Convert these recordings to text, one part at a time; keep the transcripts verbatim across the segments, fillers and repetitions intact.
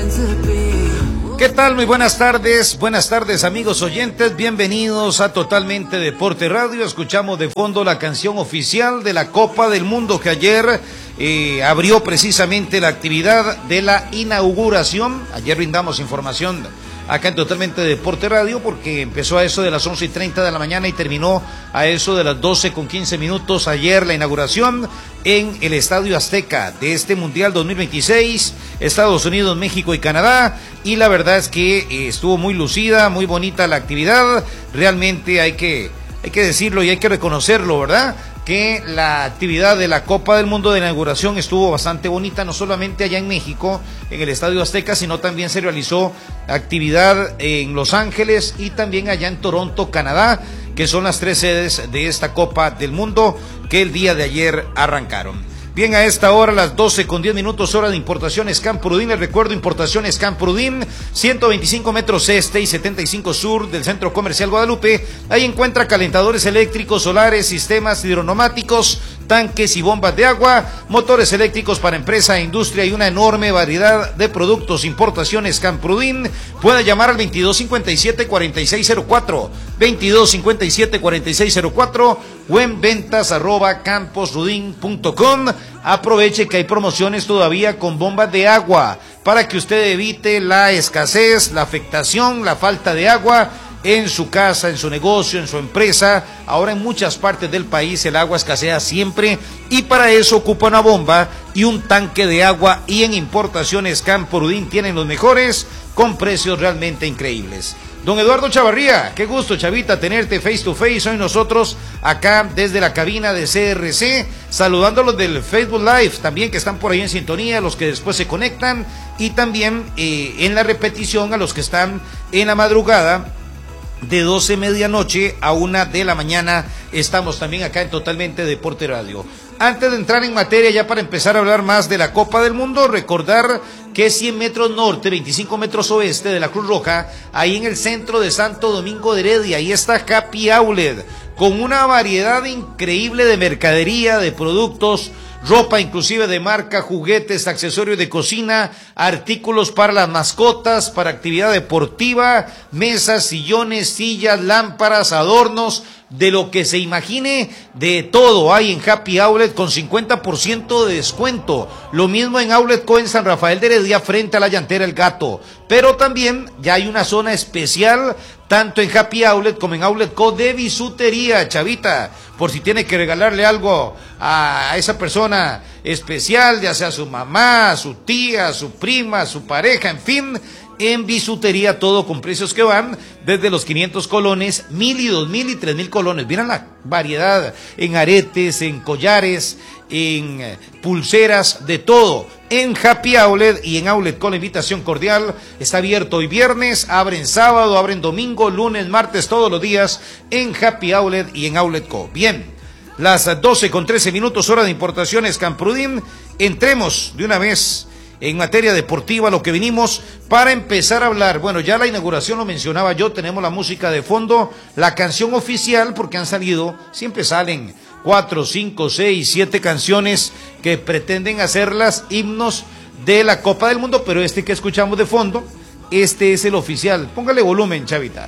¿Qué tal? Muy buenas tardes, buenas tardes amigos oyentes, bienvenidos a Totalmente Deporte Radio. Escuchamos de fondo la canción oficial de la Copa del Mundo que ayer eh, abrió precisamente la actividad de la inauguración. Ayer brindamos información acá en Totalmente Deporte Radio porque empezó a eso de las once y treinta de la mañana y terminó a eso de las doce con quince minutos ayer la inauguración en el Estadio Azteca de este Mundial dos mil veintiséis, Estados Unidos, México y Canadá, y la verdad es que eh, estuvo muy lucida, muy bonita la actividad. Realmente hay que, hay que decirlo y hay que reconocerlo, ¿verdad? Que la actividad de la Copa del Mundo de inauguración estuvo bastante bonita, no solamente allá en México, en el Estadio Azteca, sino también se realizó actividad en Los Ángeles y también allá en Toronto, Canadá, que son las tres sedes de esta Copa del Mundo que el día de ayer arrancaron. Bien, a esta hora, las doce con diez minutos, hora de Importaciones Camprodín. Les recuerdo, Importaciones Camprodín, ciento veinticinco metros este y setenta y cinco sur del Centro Comercial Guadalupe. Ahí encuentra calentadores eléctricos, solares, sistemas hidroneumáticos, tanques y bombas de agua, motores eléctricos para empresa e industria y una enorme variedad de productos. Importaciones Camprodín. Puede llamar al veintidós cincuenta y siete cuarenta y seis cero cuatro, veintidós cincuenta y siete cuarenta y seis cero cuatro o en ventas arroba camposrudin punto com. Aproveche que hay promociones todavía con bombas de agua para que usted evite la escasez, la afectación, la falta de agua en su casa, en su negocio, en su empresa. Ahora en muchas partes del país el agua escasea siempre y para eso ocupa una bomba y un tanque de agua, y en Importaciones Camprodín tienen los mejores con precios realmente increíbles. Don Eduardo Chavarría, qué gusto, Chavita, tenerte face to face hoy nosotros acá desde la cabina de C R C, saludándolos del Facebook Live también que están por ahí en sintonía, los que después se conectan, y también eh, en la repetición a los que están en la madrugada de doce medianoche a una de la mañana. Estamos también acá en Totalmente Deporte Radio. Antes de entrar en materia, ya para empezar a hablar más de la Copa del Mundo, recordar que cien metros norte, veinticinco metros oeste de la Cruz Roja, ahí en el centro de Santo Domingo de Heredia, ahí está Happy Outlet, con una variedad increíble de mercadería, de productos, ropa inclusive de marca, juguetes, accesorios de cocina, artículos para las mascotas, para actividad deportiva, mesas, sillones, sillas, lámparas, adornos, de lo que se imagine, de todo hay en Happy Outlet con cincuenta por ciento de descuento. Lo mismo en Outlet Co en San Rafael de Heredia frente a la llantera El Gato. Pero también ya hay una zona especial tanto en Happy Outlet como en Outlet Co de bisutería, Chavita, por si tiene que regalarle algo a esa persona especial, ya sea su mamá, su tía, su prima, su pareja, en fin. En bisutería todo con precios que van desde los quinientos colones, mil y dos mil y tres mil colones. Miren la variedad en aretes, en collares, en pulseras, de todo. En Happy Outlet y en Outlet con la invitación cordial. Está abierto hoy viernes, abren sábado, abren domingo, lunes, martes, todos los días en Happy Outlet y en Outlet Co. Bien, las doce con trece minutos, hora de Importaciones Camprodín. Entremos de una vez en materia deportiva, lo que vinimos para empezar a hablar. Bueno, ya la inauguración lo mencionaba yo, tenemos la música de fondo, la canción oficial, porque han salido, siempre salen cuatro, cinco, seis, siete canciones que pretenden hacerlas himnos de la Copa del Mundo, pero este que escuchamos de fondo, este es el oficial. Póngale volumen, Chavita.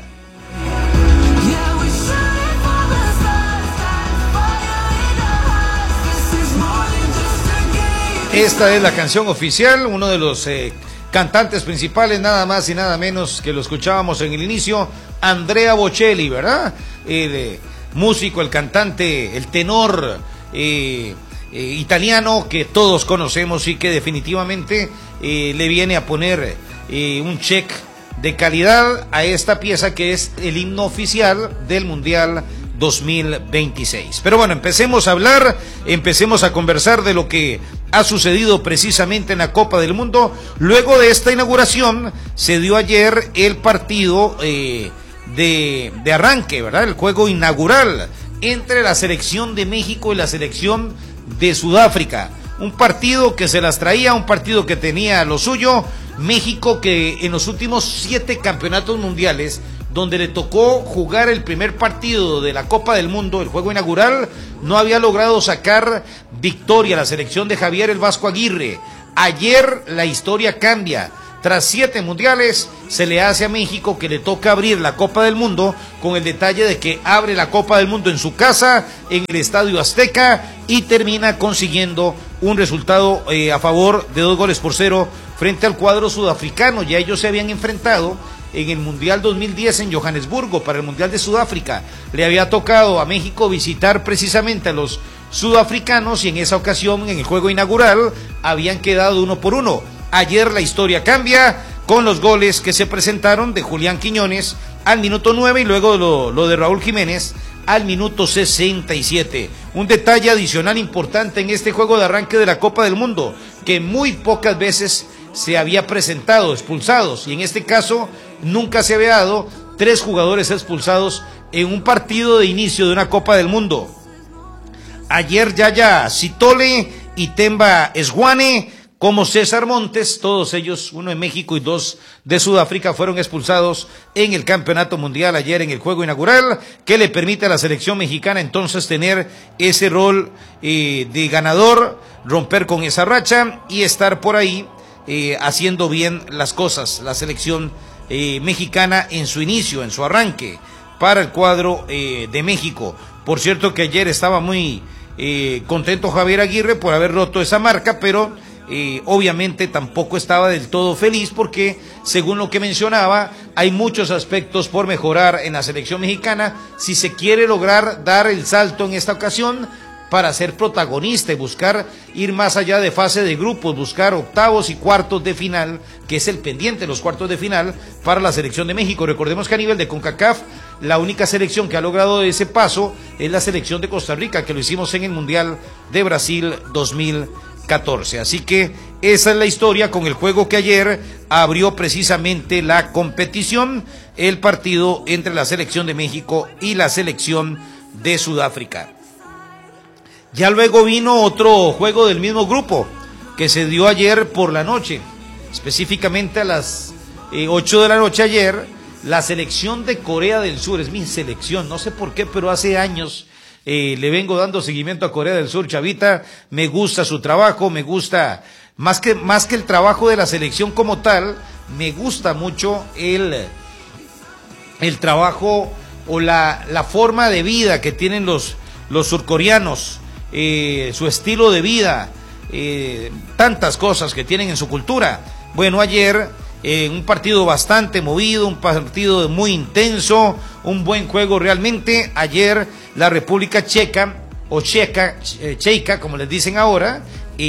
Esta es la canción oficial, uno de los eh, cantantes principales, nada más y nada menos que lo escuchábamos en el inicio, Andrea Bocelli, ¿verdad? El eh, músico, el cantante, el tenor eh, eh, italiano que todos conocemos y que definitivamente eh, le viene a poner eh, un check de calidad a esta pieza que es el himno oficial del Mundial dos mil veintiséis. Pero bueno, empecemos a hablar, empecemos a conversar de lo que ha sucedido precisamente en la Copa del Mundo. Luego de esta inauguración se dio ayer el partido eh, de, de arranque, ¿verdad? El juego inaugural entre la selección de México y la selección de Sudáfrica. Un partido que se las traía, un partido que tenía lo suyo. México que en los últimos siete campeonatos mundiales, donde le tocó jugar el primer partido de la Copa del Mundo, el juego inaugural, no había logrado sacar victoria la selección de Javier el Vasco Aguirre. Ayer la historia cambia. Tras siete mundiales, se le hace a México que le toca abrir la Copa del Mundo, con el detalle de que abre la Copa del Mundo en su casa, en el Estadio Azteca, y termina consiguiendo un resultado eh, a favor de dos goles por cero frente al cuadro sudafricano. Ya ellos se habían enfrentado en el Mundial dos mil diez en Johannesburgo, para el Mundial de Sudáfrica. Le había tocado a México visitar precisamente a los sudafricanos, y en esa ocasión, en el juego inaugural, habían quedado uno por uno. Ayer la historia cambia con los goles que se presentaron de Julián Quiñones al minuto nueve, y luego lo, lo de Raúl Jiménez al minuto sesenta y siete. Un detalle adicional importante en este juego de arranque de la Copa del Mundo, que muy pocas veces se había presentado expulsados, y en este caso nunca se había dado tres jugadores expulsados en un partido de inicio de una Copa del Mundo. Ayer Yaya Sitole y Temba Esguane, como César Montes, todos ellos, uno de México y dos de Sudáfrica, fueron expulsados en el Campeonato Mundial ayer en el juego inaugural, que le permite a la selección mexicana entonces tener ese rol eh, de ganador, romper con esa racha y estar por ahí eh, haciendo bien las cosas, la selección eh, mexicana en su inicio, en su arranque, para el cuadro eh, de México. Por cierto que ayer estaba muy eh, contento Javier Aguirre por haber roto esa marca, pero Eh, obviamente tampoco estaba del todo feliz, porque según lo que mencionaba, hay muchos aspectos por mejorar en la selección mexicana si se quiere lograr dar el salto en esta ocasión para ser protagonista y buscar ir más allá de fase de grupos, buscar octavos y cuartos de final, que es el pendiente, los cuartos de final para la selección de México. Recordemos que a nivel de CONCACAF, la única selección que ha logrado ese paso es la selección de Costa Rica, que lo hicimos en el Mundial de Brasil dos mil catorce. Así que esa es la historia con el juego que ayer abrió precisamente la competición, el partido entre la selección de México y la selección de Sudáfrica. Ya luego vino otro juego del mismo grupo que se dio ayer por la noche, específicamente a las eh, ocho de la noche ayer. La selección de Corea del Sur, es mi selección, no sé por qué, pero hace años Eh, le vengo dando seguimiento a Corea del Sur, Chavita. Me gusta su trabajo, me gusta, más que, más que el trabajo de la selección como tal, me gusta mucho el, el trabajo o la, la forma de vida que tienen los, los surcoreanos, eh, su estilo de vida, eh, tantas cosas que tienen en su cultura. Bueno, ayer eh, un partido bastante movido, un partido muy intenso, un buen juego realmente. Ayer la República Checa, o Checa, eh, Checa, como les dicen ahora,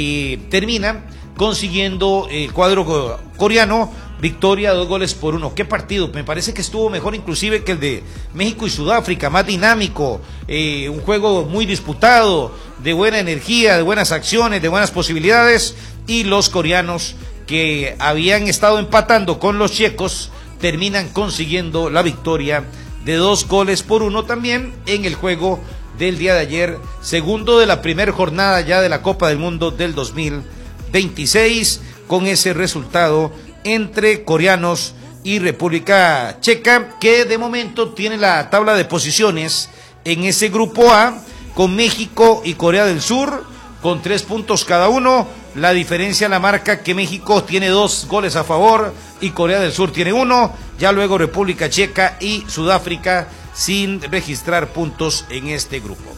y termina consiguiendo el cuadro coreano victoria, dos goles por uno. ¿Qué partido? Me parece que estuvo mejor inclusive que el de México y Sudáfrica, más dinámico, eh, un juego muy disputado, de buena energía, de buenas acciones, de buenas posibilidades, y los coreanos, que habían estado empatando con los checos, terminan consiguiendo la victoria de dos goles por uno también en el juego del día de ayer, segundo de la primera jornada ya de la Copa del Mundo del dos mil veintiséis, con ese resultado entre coreanos y República Checa, que de momento tiene la tabla de posiciones en ese grupo A, con México y Corea del Sur, con tres puntos cada uno. La diferencia la marca que México tiene dos goles a favor y Corea del Sur tiene uno. Ya luego República Checa y Sudáfrica sin registrar puntos en este grupo.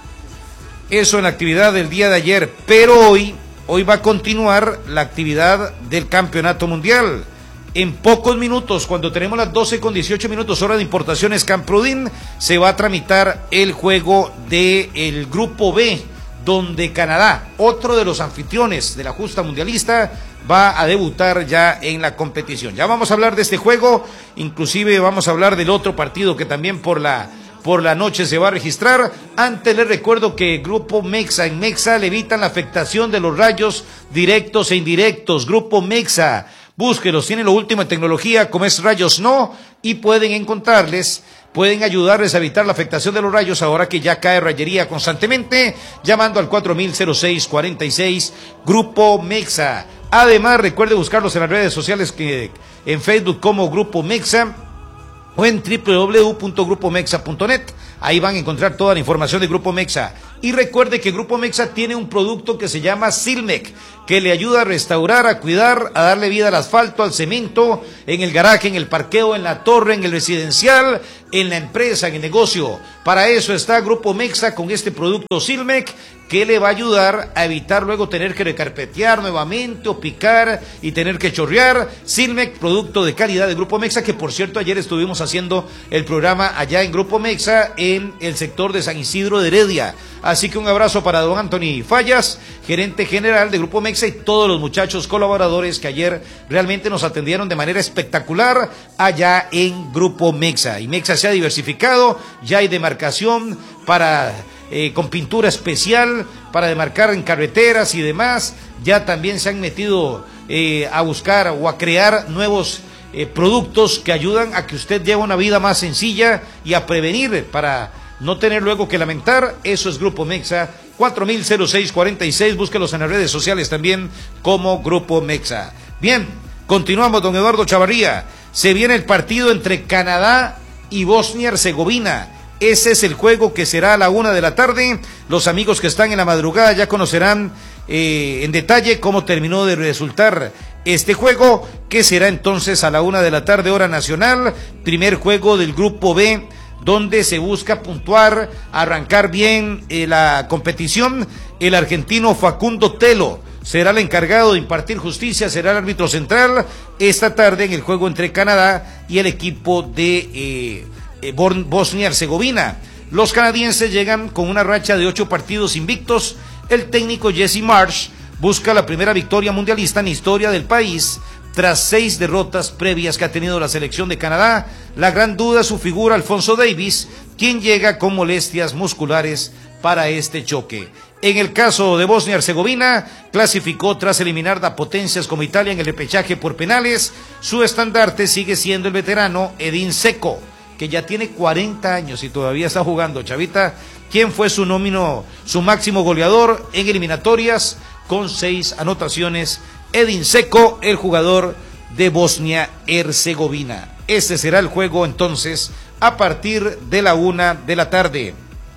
Eso en la actividad del día de ayer, pero hoy, hoy va a continuar la actividad del Campeonato Mundial. En pocos minutos, cuando tenemos las doce con dieciocho minutos, hora de importaciones Camprodin, se va a tramitar el juego del Grupo B, donde Canadá, otro de los anfitriones de la justa mundialista, va a debutar ya en la competición. Ya vamos a hablar de este juego, inclusive vamos a hablar del otro partido que también por la, por la noche se va a registrar. Antes les recuerdo que Grupo Mexa, en Mexa le evitan la afectación de los rayos directos e indirectos. Grupo Mexa, búsquelos, tienen lo último en tecnología, como es Rayos No, y pueden encontrarles, pueden ayudarles a evitar la afectación de los rayos ahora que ya cae rayería constantemente, llamando al cuatro mil seis cuarenta y seis, Grupo Mexa. Además, recuerde buscarlos en las redes sociales, que en Facebook como Grupo Mexa, o en doble u doble u doble u punto grupo mexa punto net. Ahí van a encontrar toda la información de Grupo Mexa. Y recuerde que Grupo Mexa tiene un producto que se llama Silmec, que le ayuda a restaurar, a cuidar, a darle vida al asfalto, al cemento, en el garaje, en el parqueo, en la torre, en el residencial, en la empresa, en el negocio. Para eso está Grupo Mexa con este producto Silmec, que le va a ayudar a evitar luego tener que recarpetear nuevamente o picar y tener que chorrear. Silmec, producto de calidad de Grupo Mexa, que por cierto ayer estuvimos haciendo el programa allá en Grupo Mexa en el sector de San Isidro de Heredia. Así que un abrazo para don Anthony Fallas, gerente general de Grupo Mexa, y todos los muchachos colaboradores que ayer realmente nos atendieron de manera espectacular allá en Grupo Mexa. Y Mexa se ha diversificado, ya hay demarcación para eh, con pintura especial para demarcar en carreteras y demás. Ya también se han metido eh, a buscar o a crear nuevos eh, productos que ayudan a que usted lleve una vida más sencilla y a prevenir para no tener luego que lamentar. Eso es Grupo Mexa, cuatro mil seis cuarenta y seis, búsquelos en las redes sociales también como Grupo Mexa. Bien, continuamos, don Eduardo Chavarría. Se viene el partido entre Canadá y Bosnia-Herzegovina. Ese es el juego que será a la una de la tarde. Los amigos que están en la madrugada ya conocerán eh, en detalle cómo terminó de resultar este juego, que será entonces a la una de la tarde, hora nacional. Primer juego del Grupo B, donde se busca puntuar, arrancar bien eh, la competición. El argentino Facundo Telo será el encargado de impartir justicia, será el árbitro central esta tarde en el juego entre Canadá y el equipo de eh, eh, Bosnia-Herzegovina. Los canadienses llegan con una racha de ocho partidos invictos. El técnico Jesse Marsh busca la primera victoria mundialista en la historia del país, tras seis derrotas previas que ha tenido la selección de Canadá. La gran duda es su figura, Alfonso Davies, quien llega con molestias musculares para este choque. En el caso de Bosnia-Herzegovina, clasificó tras eliminar a potencias como Italia en el repechaje por penales. Su estandarte sigue siendo el veterano Edin Dzeko, que ya tiene cuarenta años y todavía está jugando, chavita. ¿Quién fue su nómino, su máximo goleador en eliminatorias con seis anotaciones? Edin Dzeko, el jugador de Bosnia-Herzegovina. Este será el juego entonces a partir de la una de la tarde.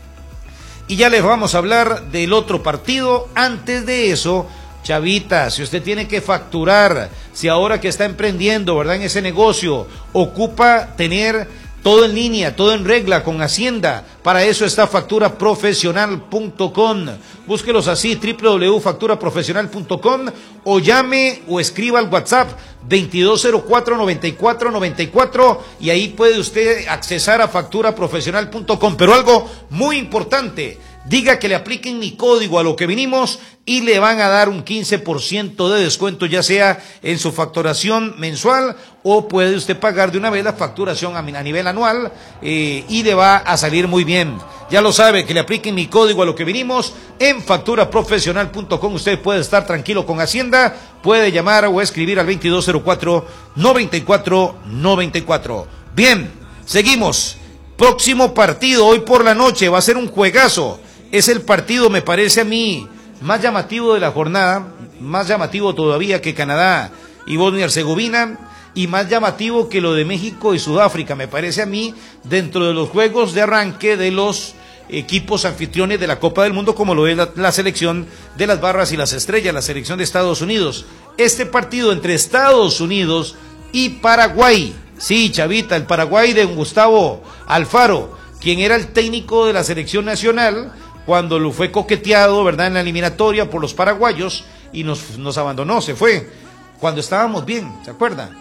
Y ya les vamos a hablar del otro partido. Antes de eso, chavita, si usted tiene que facturar, si ahora que está emprendiendo, ¿verdad?, en ese negocio, ocupa tener todo en línea, todo en regla con Hacienda, para eso está factura profesional punto com. Búsquelos así, doble u doble u doble u punto factura profesional punto com, o llame o escriba al WhatsApp veintidós cero cuatro noventa y cuatro noventa y cuatro, y ahí puede usted accesar a factura profesional punto com. Pero algo muy importante, diga que le apliquen mi código a lo que vinimos y le van a dar un quince por ciento de descuento, ya sea en su facturación mensual o puede usted pagar de una vez la facturación a nivel anual eh, y le va a salir muy bien. Ya lo sabe, que le apliquen mi código a lo que vinimos en factura profesional punto com. Usted puede estar tranquilo con Hacienda, puede llamar o escribir al veintidós cero cuatro noventa y cuatro noventa y cuatro. Bien, seguimos. Próximo partido hoy por la noche va a ser un juegazo. Es el partido, me parece a mí, más llamativo de la jornada, más llamativo todavía que Canadá y Bosnia-Herzegovina, y más llamativo que lo de México y Sudáfrica, me parece a mí, dentro de los juegos de arranque de los equipos anfitriones de la Copa del Mundo, como lo es la, la selección de las Barras y las Estrellas, la selección de Estados Unidos. Este partido entre Estados Unidos y Paraguay, sí, chavita, el Paraguay de Gustavo Alfaro, quien era el técnico de la selección nacional, cuando lo fue coqueteado, ¿verdad?, en la eliminatoria por los paraguayos y nos, nos abandonó, se fue, cuando estábamos bien, ¿se acuerdan?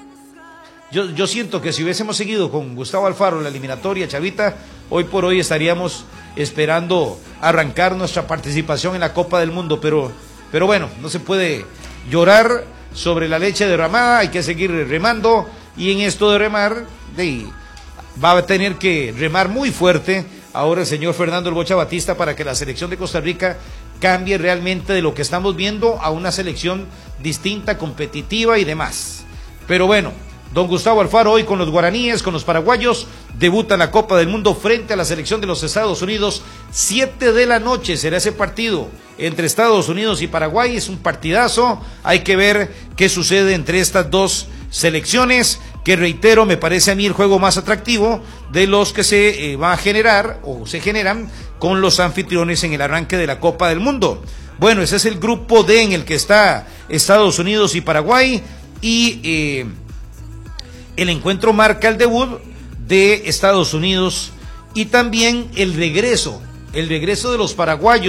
Yo, yo siento que si hubiésemos seguido con Gustavo Alfaro en la eliminatoria, chavita, hoy por hoy estaríamos esperando arrancar nuestra participación en la Copa del Mundo, pero, pero bueno, no se puede llorar sobre la leche derramada, hay que seguir remando, y en esto de remar, de, va a tener que remar muy fuerte ahora el señor Fernando El Bocha Batista para que la selección de Costa Rica cambie realmente de lo que estamos viendo a una selección distinta, competitiva y demás. Pero bueno, don Gustavo Alfaro hoy con los guaraníes, con los paraguayos, debuta en la Copa del Mundo frente a la selección de los Estados Unidos. Siete de la noche será ese partido entre Estados Unidos y Paraguay. Es un partidazo, hay que ver qué sucede entre estas dos selecciones, que reitero, me parece a mí el juego más atractivo de los que se eh, va a generar o se generan con los anfitriones en el arranque de la Copa del Mundo. Bueno, ese es el grupo D en el que está Estados Unidos y Paraguay, y eh, el encuentro marca el debut de Estados Unidos y también el regreso, el regreso de los paraguayos.